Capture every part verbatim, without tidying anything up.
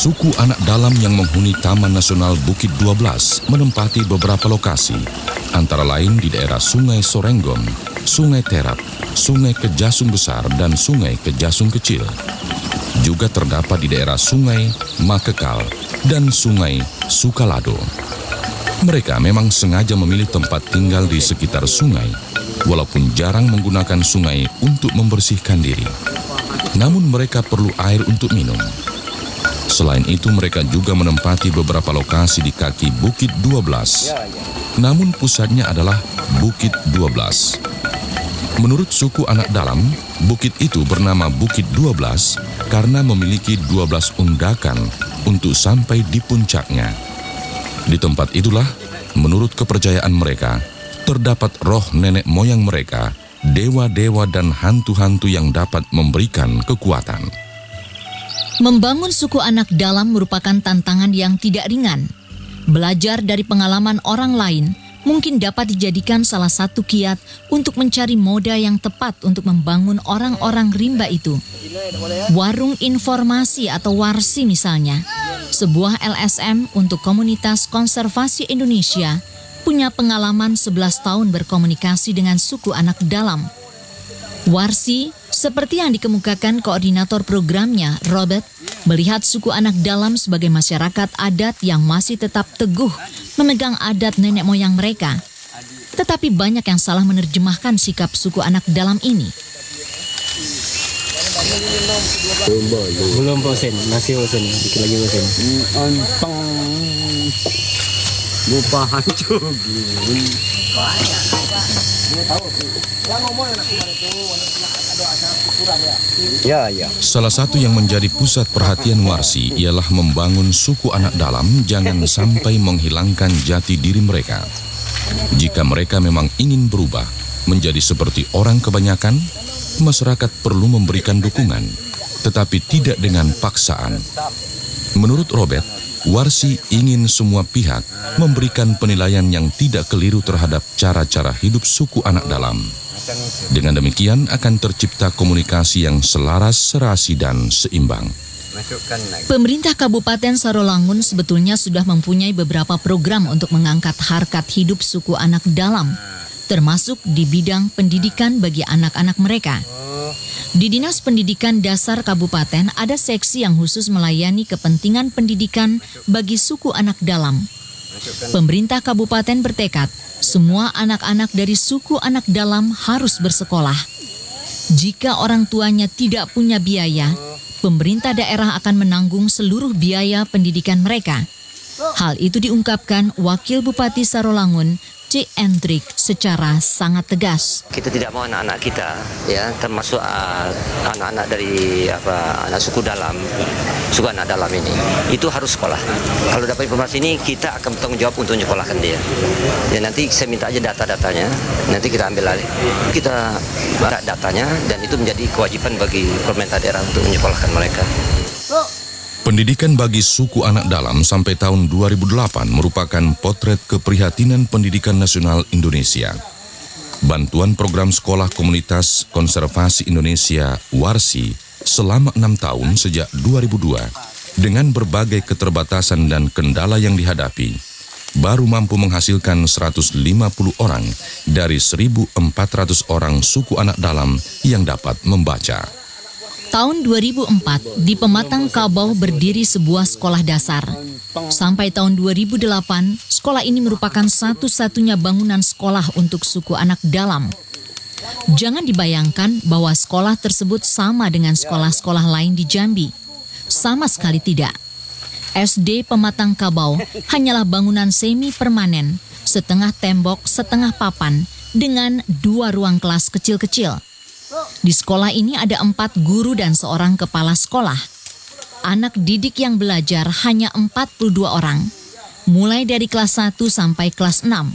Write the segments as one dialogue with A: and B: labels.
A: Suku anak dalam yang menghuni Taman Nasional Bukit dua belas menempati beberapa lokasi, antara lain di daerah Sungai Sorenggom, Sungai Terap, Sungai Kejasung Besar, dan Sungai Kejasung Kecil. Juga terdapat di daerah Sungai Makekal dan Sungai Sukalado. Mereka memang sengaja memilih tempat tinggal di sekitar sungai, walaupun jarang menggunakan sungai untuk membersihkan diri. Namun mereka perlu air untuk minum. Selain itu, mereka juga menempati beberapa lokasi di kaki Bukit dua belas. Namun pusatnya adalah Bukit dua belas. Menurut suku anak dalam, bukit itu bernama Bukit dua belas karena memiliki dua belas undakan untuk sampai di puncaknya. Di tempat itulah, menurut kepercayaan mereka, terdapat roh nenek moyang mereka, dewa-dewa dan hantu-hantu yang dapat memberikan kekuatan.
B: Membangun suku anak dalam merupakan tantangan yang tidak ringan. Belajar dari pengalaman orang lain mungkin dapat dijadikan salah satu kiat untuk mencari moda yang tepat untuk membangun orang-orang rimba itu. Warung informasi atau warsi misalnya, sebuah L S M untuk Komunitas Konservasi Indonesia, punya pengalaman sebelas tahun berkomunikasi dengan suku anak dalam. Warsi, seperti yang dikemukakan koordinator programnya, Robert, melihat suku anak dalam sebagai masyarakat adat yang masih tetap teguh memegang adat nenek moyang mereka. Tetapi banyak yang salah menerjemahkan sikap suku anak dalam ini.
C: Belum bosen, masih bosen, dikit lagi bosen.
D: Antang lupa hancur. Ya, ya.
A: Salah satu yang menjadi pusat perhatian Warsi ialah membangun suku anak dalam jangan sampai menghilangkan jati diri mereka. Jika mereka memang ingin berubah menjadi seperti orang kebanyakan, masyarakat perlu memberikan dukungan, tetapi tidak dengan paksaan. Menurut Robert, Warsi ingin semua pihak memberikan penilaian yang tidak keliru terhadap cara-cara hidup suku anak dalam. Dengan demikian akan tercipta komunikasi yang selaras, serasi, dan seimbang.
B: Pemerintah Kabupaten Sarolangun sebetulnya sudah mempunyai beberapa program untuk mengangkat harkat hidup suku anak dalam, termasuk di bidang pendidikan bagi anak-anak mereka. Di Dinas Pendidikan Dasar Kabupaten ada seksi yang khusus melayani kepentingan pendidikan bagi suku anak dalam. Pemerintah kabupaten bertekad semua anak-anak dari suku anak dalam harus bersekolah. Jika orang tuanya tidak punya biaya, pemerintah daerah akan menanggung seluruh biaya pendidikan mereka. Hal itu diungkapkan Wakil Bupati Sarolangun, C. Endrik, secara sangat tegas.
E: Kita tidak mau anak-anak kita, ya, termasuk uh, anak-anak dari apa anak suku dalam, suku anak dalam ini, itu harus sekolah. Kalau dapat informasi ini, kita akan bertanggung jawab untuk menyekolahkan dia. Ya, nanti saya minta aja data-datanya, nanti kita ambil alih. Kita baca datanya, dan itu menjadi kewajiban bagi pemerintah daerah untuk menyekolahkan mereka.
A: Pendidikan bagi suku anak dalam sampai tahun dua ribu delapan merupakan potret keprihatinan pendidikan nasional Indonesia. Bantuan program sekolah Komunitas Konservasi Indonesia Warsi selama enam tahun sejak dua ribu dua dengan berbagai keterbatasan dan kendala yang dihadapi, baru mampu menghasilkan seratus lima puluh orang dari seribu empat ratus orang suku anak dalam yang dapat membaca.
B: Tahun dua ribu empat, di Pematang Kabau berdiri sebuah sekolah dasar. Sampai tahun dua ribu delapan, sekolah ini merupakan satu-satunya bangunan sekolah untuk suku anak dalam. Jangan dibayangkan bahwa sekolah tersebut sama dengan sekolah-sekolah lain di Jambi. Sama sekali tidak. S D Pematang Kabau hanyalah bangunan semi permanen, setengah tembok, setengah papan, dengan dua ruang kelas kecil-kecil. Di sekolah ini ada empat guru dan seorang kepala sekolah. Anak didik yang belajar hanya empat puluh dua orang, mulai dari kelas satu sampai kelas enam.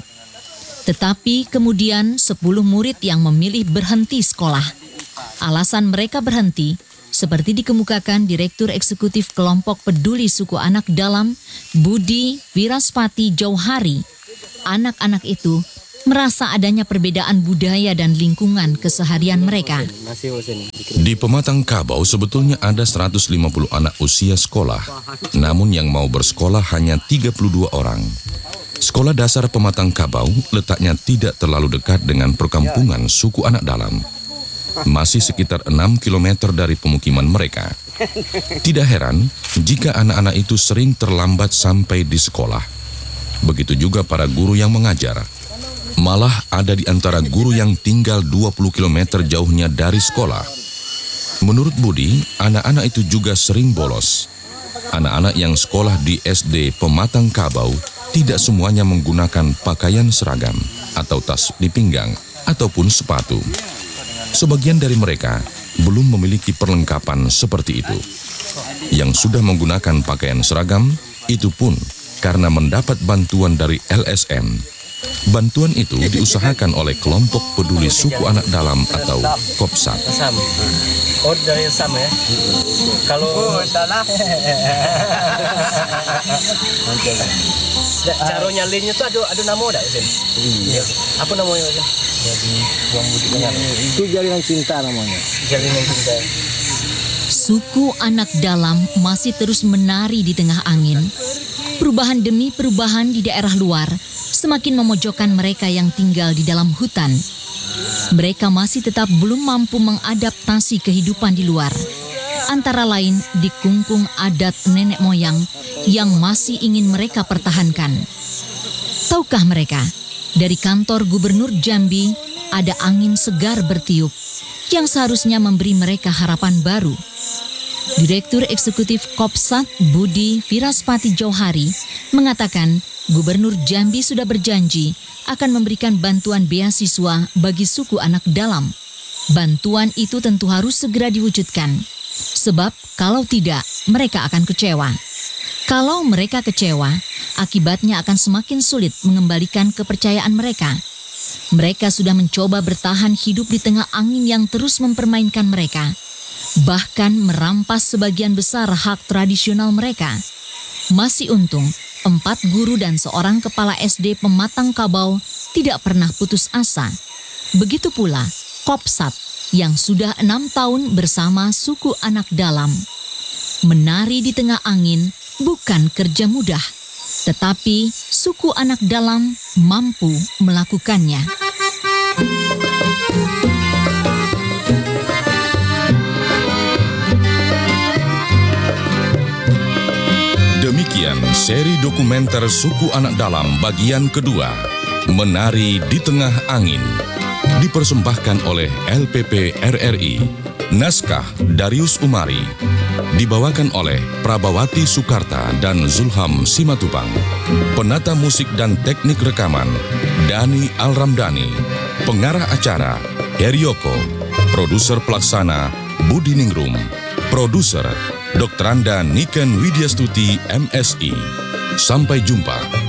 B: Tetapi kemudian sepuluh murid yang memilih berhenti sekolah. Alasan mereka berhenti, seperti dikemukakan Direktur Eksekutif Kelompok Peduli Suku Anak Dalam, Budi Wiraspati Jauhari, anak-anak itu merasa adanya perbedaan budaya dan lingkungan keseharian mereka.
C: Nasi sini.
A: Di Pematang Kabau sebetulnya ada seratus lima puluh anak usia sekolah, namun yang mau bersekolah hanya tiga puluh dua orang. Sekolah dasar Pematang Kabau letaknya tidak terlalu dekat dengan perkampungan suku anak dalam. Masih sekitar enam kilometer dari pemukiman mereka. Tidak heran jika anak-anak itu sering terlambat sampai di sekolah. Begitu juga para guru yang mengajar. Malah ada di antara guru yang tinggal dua puluh kilometer jauhnya dari sekolah. Menurut Budi, anak-anak itu juga sering bolos. Anak-anak yang sekolah di S D Pematang Kabau tidak semuanya menggunakan pakaian seragam atau tas di pinggang ataupun sepatu. Sebagian dari mereka belum memiliki perlengkapan seperti itu. Yang sudah menggunakan pakaian seragam, itu pun karena mendapat bantuan dari L S M. Bantuan itu diusahakan oleh kelompok peduli suku anak dalam atau Kopsat.
C: Sam. Oh, dari Sam ya. Kalau cara nyalinnya tuh ada ada nama enggak, Sen? Iya. Apa namanya, Sen? Jadi Buang Budi Dengar.
D: Itu jalinan cinta namanya.
C: Jalinan cinta.
B: Suku anak dalam masih terus menari di tengah angin. Perubahan demi perubahan di daerah luar semakin memojokkan mereka yang tinggal di dalam hutan. Mereka masih tetap belum mampu mengadaptasi kehidupan di luar. Antara lain di kungkung adat nenek moyang yang masih ingin mereka pertahankan. Tahukah mereka, dari kantor Gubernur Jambi ada angin segar bertiup yang seharusnya memberi mereka harapan baru. Direktur Eksekutif Kopsat Budi Viraspati Jauhari mengatakan Gubernur Jambi sudah berjanji akan memberikan bantuan beasiswa bagi suku anak dalam. Bantuan itu tentu harus segera diwujudkan, sebab kalau tidak mereka akan kecewa. Kalau mereka kecewa, akibatnya akan semakin sulit mengembalikan kepercayaan mereka. Mereka sudah mencoba bertahan hidup di tengah angin yang terus mempermainkan mereka, bahkan merampas sebagian besar hak tradisional mereka. Masih untung, empat guru dan seorang kepala S D Pematang Kabau tidak pernah putus asa. Begitu pula Kopsat yang sudah enam tahun bersama suku anak dalam. Menari di tengah angin bukan kerja mudah, tetapi suku anak dalam mampu melakukannya.
A: Demikian seri dokumenter Suku Anak Dalam bagian kedua, Menari di Tengah Angin, dipersembahkan oleh L P P R R I. Naskah Darius Umari, dibawakan oleh Prabawati Sukarta dan Zulham Simatupang. Penata musik dan teknik rekaman Dani Alramdani. Pengarah acara Herioko. Produser pelaksana Budi Ningrum. Produser Dokter Anda Niken Widyastuti M Si. Sampai jumpa.